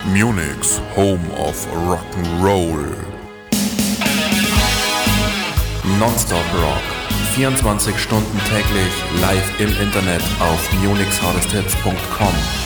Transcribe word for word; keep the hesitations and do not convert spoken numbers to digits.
Munich's home of Rock'n'Roll. Nonstop Rock. vierundzwanzig Stunden täglich live im Internet auf munichs hardest hits punkt com.